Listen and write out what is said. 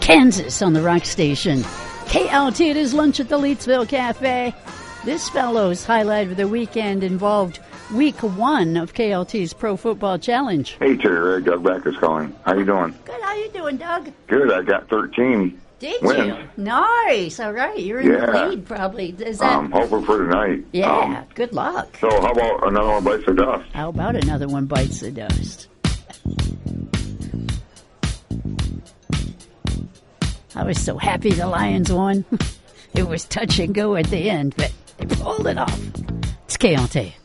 Kansas on the Rock Station. KLT, it is lunch at the Leetsville Cafe. This fellow's highlight of the weekend involved week 1 of KLT's Pro Football Challenge. Hey, Terry, Doug Backus calling. How you doing? Good, how you doing, Doug? Good, I got 13 Did wins. you? Nice, all right. You're in the lead, probably. Is that... Hoping for tonight. Yeah, good luck. So how about another one bites the dust? How about another one bites the dust? I was so happy the Lions won. It was touch and go at the end, but they pulled it off. It's KLT.